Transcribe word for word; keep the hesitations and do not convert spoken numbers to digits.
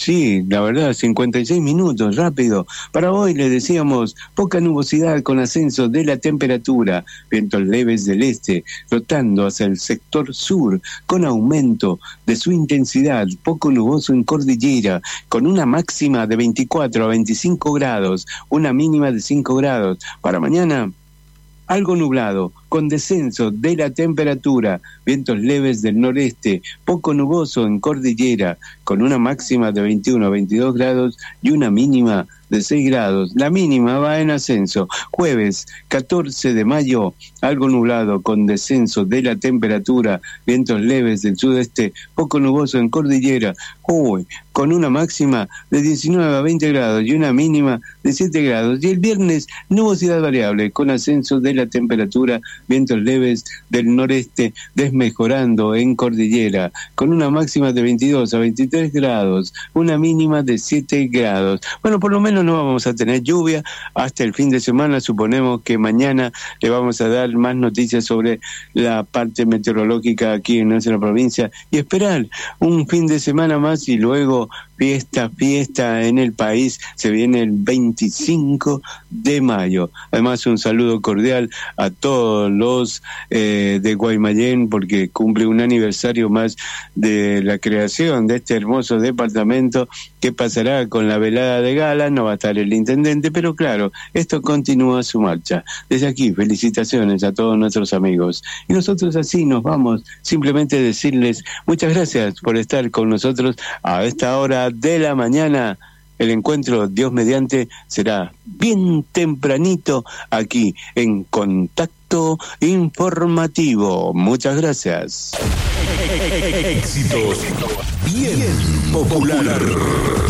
Sí, la verdad, cincuenta y seis minutos, rápido. Para hoy le decíamos poca nubosidad con ascenso de la temperatura, vientos leves del este, rotando hacia el sector sur, con aumento de su intensidad, poco nuboso en cordillera, con una máxima de veinticuatro a veinticinco grados, una mínima de cinco grados. Para mañana, algo nublado, con descenso de la temperatura, vientos leves del noreste, poco nuboso en cordillera, con una máxima de veintiuno a veintidós grados y una mínima de seis grados. La mínima va en ascenso. Jueves catorce de mayo, algo nublado con descenso de la temperatura, vientos leves del sudeste, poco nuboso en cordillera, uy, con una máxima de diecinueve a veinte grados y una mínima de siete grados. Y el viernes, nubosidad variable con ascenso de la temperatura, vientos leves del noreste, desmejorando en cordillera, con una máxima de veintidós a veintitrés grados, una mínima de siete grados. Bueno, por lo menos no vamos a tener lluvia hasta el fin de semana. Suponemos que mañana le vamos a dar más noticias sobre la parte meteorológica aquí en nuestra provincia y esperar un fin de semana más y luego fiesta, fiesta en el país. Se viene el veinticinco de mayo. Además, un saludo cordial a todos los eh, de Guaymallén, porque cumple un aniversario más de la creación de este hermoso departamento. ¿Qué pasará con la velada de gala? No va a estar el intendente, pero claro, esto continúa su marcha. Desde aquí, felicitaciones a todos nuestros amigos. Y nosotros así nos vamos, simplemente decirles muchas gracias por estar con nosotros a esta hora de la mañana. El encuentro, Dios mediante, será bien tempranito aquí en Contacto Informativo. Muchas gracias. Éxitos bien popular.